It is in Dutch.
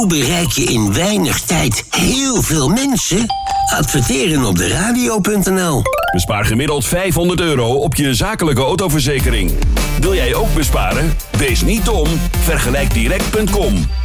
Hoe bereik je in weinig tijd heel veel mensen? Adverteren op de radio.nl. Bespaar gemiddeld €500 op je zakelijke autoverzekering. Wil jij ook besparen? Wees niet dom. Vergelijkdirect.com.